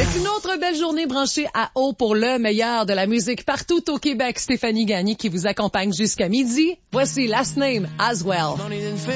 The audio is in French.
C'est une autre belle journée branchée à haut pour le meilleur de la musique partout au Québec. Stéphanie Gagné qui vous accompagne jusqu'à midi. Voici Last Name As Well.